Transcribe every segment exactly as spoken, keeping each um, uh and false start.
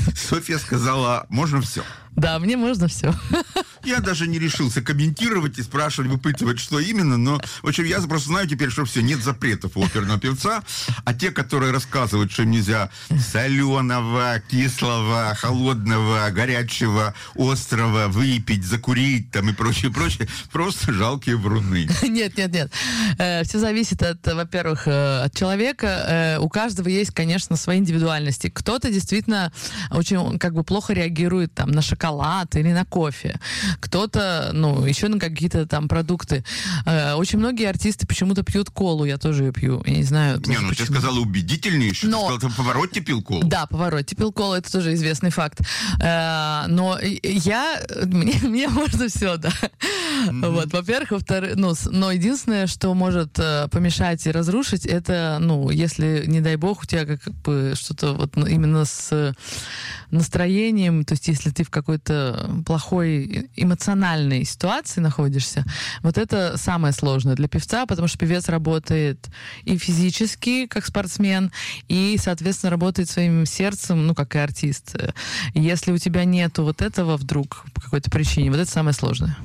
Софья сказала, можно все. Да, мне можно все. Я даже не решился комментировать и спрашивать, выпытывать, что именно, но, в общем, я просто знаю теперь, что все, нет запретов у оперного певца, а те, которые рассказывают, что им нельзя соленого, кислого, холодного, горячего, острого выпить, закурить там и прочее, прочее, просто жалкие вруны. Нет, нет, нет. Все зависит от, во-первых, от человека. У каждого есть, конечно, свои индивидуальности. Кто-то действительно очень как бы плохо реагирует там на шоколад, шоколад или на кофе. Кто-то, ну, еще на какие-то там продукты. Э, очень многие артисты почему-то пьют колу, я тоже ее пью. Я не знаю. Не, ну ты сказала убедительнейше. Но... Ты сказала, ты в Паваротти пил колу. Да, Паваротти пил колу, это тоже известный факт. Э, но я... Мне, мне можно все, да. Mm-hmm. Вот, во-первых, во-вторых, ну, но единственное, что может э, помешать и разрушить, это, ну, если, не дай бог, у тебя как бы что-то вот именно с настроением, то есть если ты в какой-то плохой эмоциональной ситуации находишься, вот это самое сложное для певца, потому что певец работает и физически, как спортсмен, и, соответственно, работает своим сердцем, ну, как и артист. И если у тебя нету вот этого вдруг по какой-то причине, вот это самое сложное.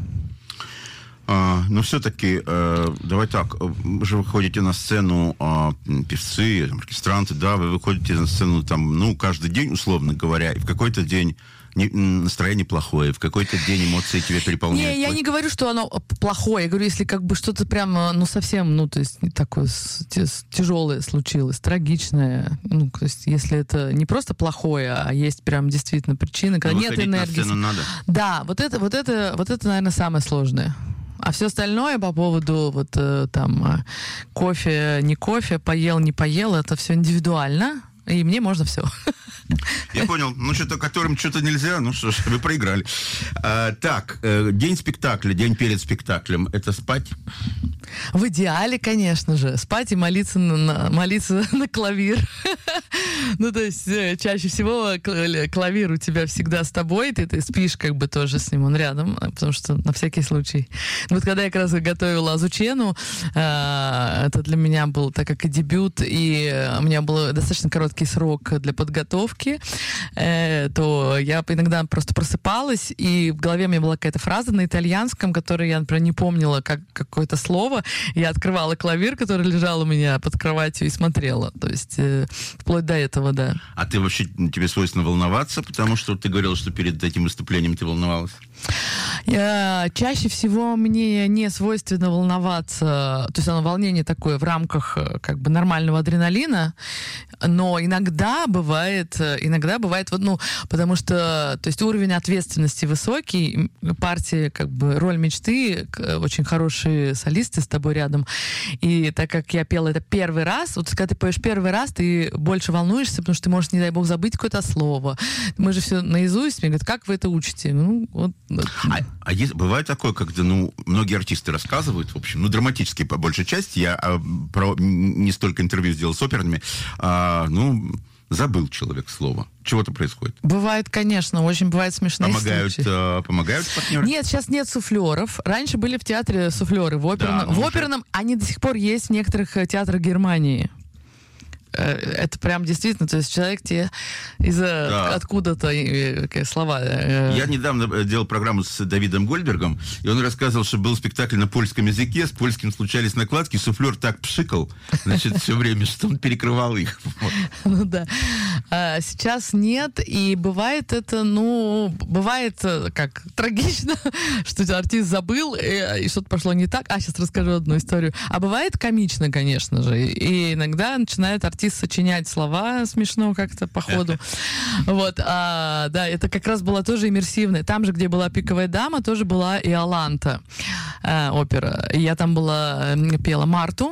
А, но все-таки, э, давай так, вы же выходите на сцену, э, певцы, оркестранты, да, вы выходите на сцену там, ну, каждый день, условно говоря, и в какой-то день не, настроение плохое, в какой-то день эмоции тебя переполняют. Не, я не говорю, что оно плохое, я говорю, если как бы что-то прямо, ну, совсем, ну, то есть такое тяжелое случилось, трагичное, ну, то есть если это не просто плохое, а есть прям действительно причины, когда нет энергии. На сцену надо. Да, вот это, вот это, вот это, наверное, самое сложное. А все остальное по поводу вот там кофе, не кофе, поел, не поел, это все индивидуально, и мне можно все. Я понял. Ну, что-то, которым что-то нельзя, ну что ж, вы проиграли. А, так, э, день спектакля, день перед спектаклем, это спать? В идеале, конечно же, спать и молиться на, молиться на клавир. Ну, то есть, чаще всего клавир у тебя всегда с тобой, ты, ты спишь как бы тоже с ним, он рядом, потому что на всякий случай. Вот когда я как раз готовила Азучену, это для меня был, так как и дебют, и у меня был достаточно короткий срок для подготовки, то я иногда просто просыпалась, и в голове у меня была какая-то фраза на итальянском, которую я, например, не помнила как какое-то слово. Я открывала клавир, который лежал у меня под кроватью, и смотрела. То есть э, вплоть до этого, да. А ты вообще, тебе свойственно волноваться, потому что ты говорила, что перед этим выступлением ты волновалась? Я, чаще всего мне не свойственно волноваться, то есть оно волнение такое в рамках как бы нормального адреналина, но иногда бывает, иногда бывает, вот, ну, потому что, то есть уровень ответственности высокий, партия, как бы, роль мечты, очень хорошие солисты с тобой рядом, и так как я пела это первый раз, вот когда ты поешь первый раз, ты больше волнуешься, потому что ты можешь, не дай бог, забыть какое-то слово. Мы же все наизусть, мне говорят, как вы это учите? Ну, вот. А, а есть, бывает такое, когда, ну, многие артисты рассказывают, в общем, ну, драматически по большей части, я а, про, не столько интервью сделал с оперными, а, ну, забыл человек слово. Чего-то происходит. Бывает, конечно, очень бывает смешные помогают, случаи. Э, помогают партнеры? Нет, сейчас нет суфлеров. Раньше были в театре суфлеры. В оперном, да, в оперном уже... они до сих пор есть в некоторых театрах Германии. Это прям действительно, то есть человек тебе из-за да. откуда-то э, слова. Э... Я недавно делал программу с Давидом Гольдбергом, и он рассказывал, что был спектакль на польском языке, с польским случались накладки, суфлер так пшикал, значит, все время, что он перекрывал их. Ну да. А сейчас нет, и бывает это, ну, бывает как трагично, что артист забыл, и, и что-то пошло не так. А, сейчас расскажу одну историю. А бывает комично, конечно же, и иногда начинает артист сочинять слова смешно как-то по ходу. Вот, а, да, это как раз была тоже иммерсивная. Там же, где была «Пиковая дама», тоже была «Иоланта» э, опера. И я там была, пела Марту.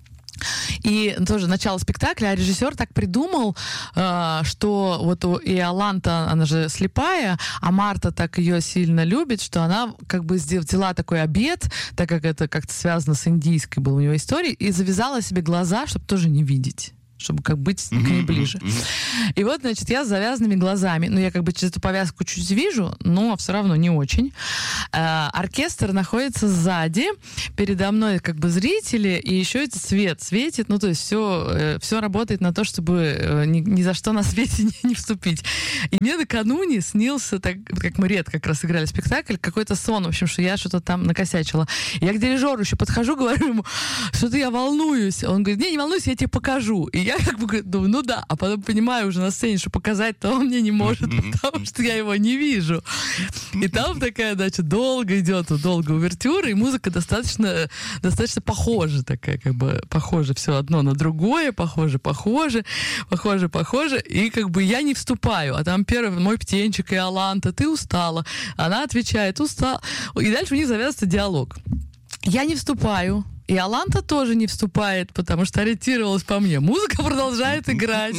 И тоже начало спектакля, а режиссер так придумал, э, что вот у Иоланта, она же слепая, а Марта так ее сильно любит, что она как бы взяла такой обет, так как это как-то связано с индийской была у нее историей, и завязала себе глаза, чтобы тоже не видеть. чтобы как быть к ней ближе. И вот, значит, я с завязанными глазами, ну, я как бы через эту повязку чуть вижу, но все равно не очень. А, оркестр находится сзади, передо мной как бы зрители, и еще этот свет светит, ну, то есть все, все работает на то, чтобы ни, ни за что на свете не, не вступить. И мне накануне снился, так как мы редко как раз играли спектакль, какой-то сон, в общем, что я что-то там накосячила. Я к дирижеру еще подхожу, говорю ему, что-то я волнуюсь. Он говорит, не, не волнуйся, я тебе покажу. И я как бы думаю, ну да, а потом понимаю уже на сцене, что показать-то он мне не может, потому что я его не вижу. И там такая, значит, долго идет, долго увертюра, и музыка достаточно, достаточно похожа такая, как бы похоже все одно на другое, похоже, похоже, похоже, похоже, и как бы я не вступаю, а там первый мой птенчик и Аланта, ты устала. Она отвечает, устала. И дальше у них завязывается диалог. Я не вступаю. И Аланта тоже не вступает, потому что ориентировалась по мне. Музыка продолжает играть.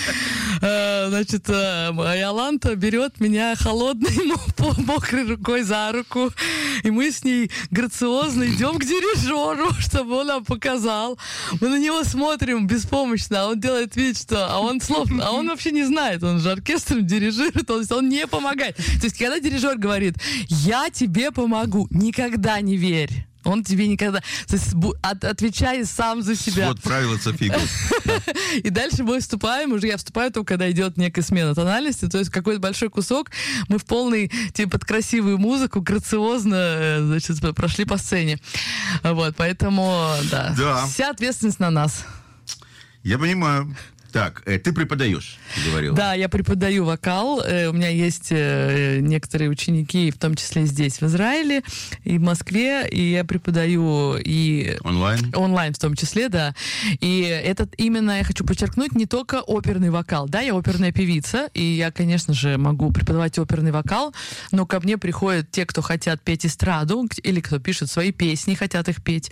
Значит, и Аланта берет меня холодной, мокрой рукой за руку, и мы с ней грациозно идем к дирижеру, чтобы он нам показал. Мы на него смотрим беспомощно, а он делает вид, что... А он слов... А он вообще не знает, он же оркестром дирижирует, то есть он не помогает. То есть когда дирижер говорит, я тебе помогу, никогда не верь. Он тебе никогда... То есть от, отвечай сам за себя. Вот правило Софии Голд. И дальше мы вступаем, уже я вступаю только, когда идет некая смена тональности, то есть какой-то большой кусок, мы в полный, типа, под красивую музыку, грациозно, значит, прошли по сцене. Вот, поэтому, да, да. Вся ответственность на нас. Я понимаю. Так, э, ты преподаешь, ты говорила. Да, я преподаю вокал. Э, у меня есть э, некоторые ученики, в том числе здесь, в Израиле и в Москве, и я преподаю и... Онлайн? Онлайн в том числе, да. И этот именно, я хочу подчеркнуть, не только оперный вокал. Да, я оперная певица, и я, конечно же, могу преподавать оперный вокал, но ко мне приходят те, кто хотят петь эстраду, или кто пишет свои песни, хотят их петь.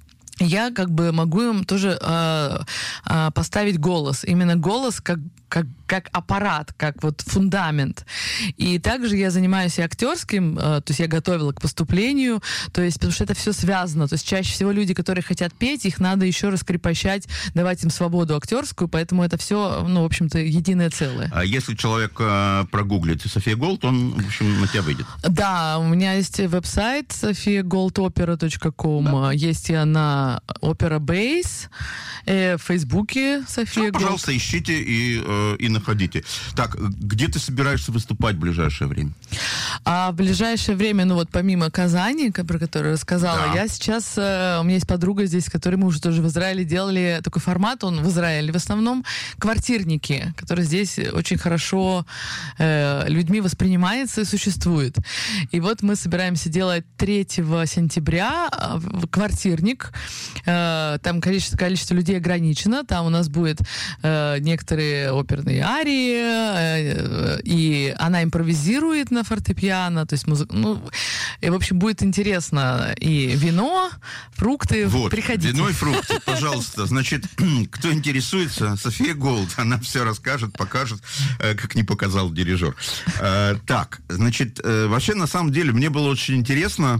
Я как бы могу им тоже э, э, поставить голос. Именно голос как, как, как аппарат, как вот фундамент. И также я занимаюсь и актерским, э, то есть я готовила к поступлению, то есть потому что это все связано. То есть чаще всего люди, которые хотят петь, их надо еще раскрепощать, давать им свободу актерскую, поэтому это все, ну, в общем-то, единое целое. А если человек э, прогуглит София Голд, он, в общем, на тебя выйдет? Да, у меня есть веб-сайт софия голд опера точка ком, да. Есть я на Opera Base, э, в Фейсбуке София Голд. Пожалуйста, ищите и, э, и находите. Так, где ты собираешься выступать в ближайшее время? А в ближайшее время, ну вот помимо Казани, про которую я рассказала, да. Я сейчас, э, у меня есть подруга здесь, с которой мы уже тоже в Израиле делали такой формат, он в Израиле в основном квартирники, который здесь очень хорошо э, людьми воспринимается и существует. И вот мы собираемся делать третьего сентября квартирник. Там количество, количество людей ограничено. Там у нас будет э, некоторые оперные арии, э, и она импровизирует на фортепиано. То есть музыка... Ну, и, в общем, будет интересно. И вино, фрукты. Вот, приходите. Вино и фрукты, пожалуйста. Значит, кто интересуется, София Голд, она все расскажет, покажет, э, как не показал дирижер. Э, так, значит, э, вообще, на самом деле, мне было очень интересно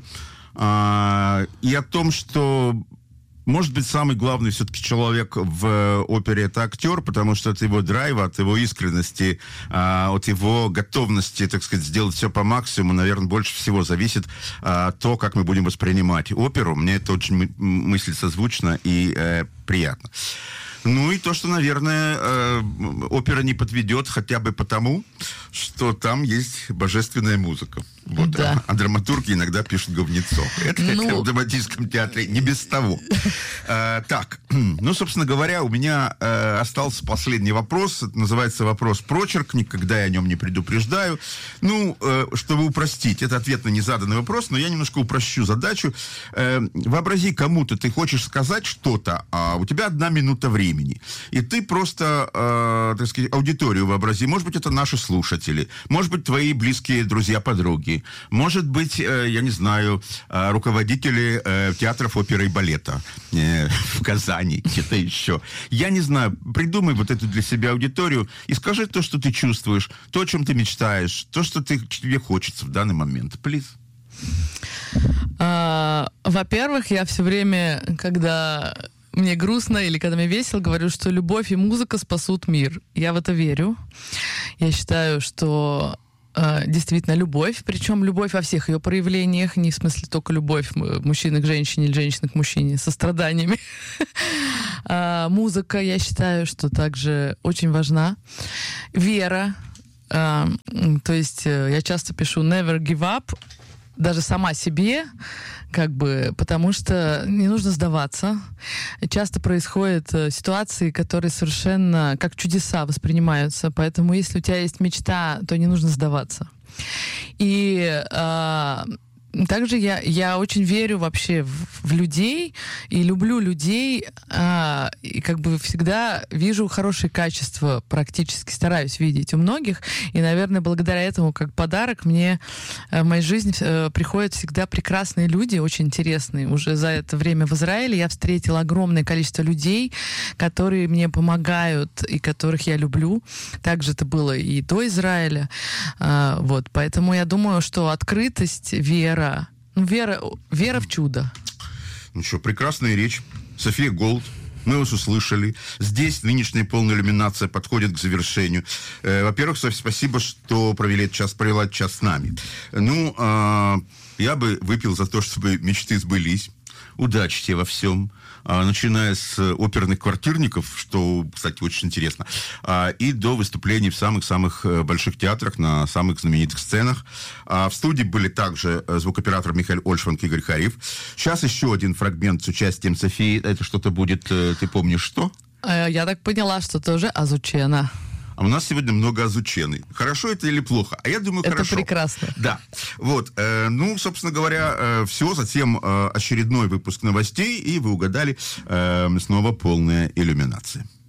э, и о том, что может быть, самый главный все-таки человек в опере — это актер, потому что от его драйва, от его искренности, от его готовности, так сказать, сделать все по максимуму, наверное, больше всего зависит то, как мы будем воспринимать оперу. Мне это очень мысль созвучна и э, приятно. Ну и то, что, наверное, э, опера не подведет хотя бы потому, что там есть божественная музыка. Вот, да. а, а драматурги иногда пишут говнецо. Это ну... в драматическом театре не без того. Э, так, ну, собственно говоря, у меня э, остался последний вопрос. Это называется вопрос прочерк. Никогда я о нем не предупреждаю. Ну, э, чтобы упростить, это ответ на незаданный вопрос, но я немножко упрощу задачу. Э, вообрази, кому-то ты хочешь сказать что-то, а у тебя одна минута времени. И ты просто, э, так сказать, аудиторию вообрази. Может быть, это наши слушатели. Может быть, твои близкие друзья-подруги. Может быть, э, я не знаю, э, руководители э, театров оперы и балета э, в Казани, где-то еще. Я не знаю, придумай вот эту для себя аудиторию и скажи то, что ты чувствуешь, то, о чем ты мечтаешь, то, что ты, тебе хочется в данный момент. Плиз. А, во-первых, я все время, когда мне грустно или когда мне весело, говорю, что любовь и музыка спасут мир. Я в это верю. Я считаю, что э, действительно любовь, причем любовь во всех ее проявлениях, не в смысле только любовь мужчины к женщине или женщины к мужчине со страданиями. Музыка, я считаю, что также очень важна. Вера. То есть я часто пишу never give up, даже сама себе, как бы, потому что не нужно сдаваться. Часто происходят ситуации, которые совершенно как чудеса воспринимаются, поэтому если у тебя есть мечта, то не нужно сдаваться. И а, также я, я очень верю вообще в, в людей и люблю людей, а, и как бы всегда вижу хорошие качества, практически стараюсь видеть у многих, и, наверное, благодаря этому, как подарок, мне в моей жизни э, приходят всегда прекрасные люди, очень интересные. Уже за это время в Израиле я встретила огромное количество людей, которые мне помогают и которых я люблю. Также это было и до Израиля. А, вот, поэтому я думаю, что открытость, вера, Ну, вера, вера в чудо. Ну что, прекрасная речь. София Голд. Мы вас услышали. Здесь нынешняя полная иллюминация подходит к завершению. Э, во-первых, Софья, спасибо, что провели этот час, провела этот час с нами. Ну, э, я бы выпил за то, чтобы мечты сбылись. Удачи тебе во всем. А, начиная с оперных квартирников, что, кстати, очень интересно, а, и до выступлений в самых-самых больших театрах, на самых знаменитых сценах. А, в студии были также звукооператор Михаил Ольшванг и Игорь Хариф. Сейчас еще один фрагмент с участием Софии. Это что-то будет, ты помнишь, что? Я так поняла, что тоже Азучена. А у нас сегодня много Азучены. Хорошо это или плохо? А я думаю, это хорошо. Это прекрасно. Да. Вот. Э, ну, собственно говоря, э, все. Затем э, очередной выпуск новостей, и вы угадали, э, снова полная иллюминация.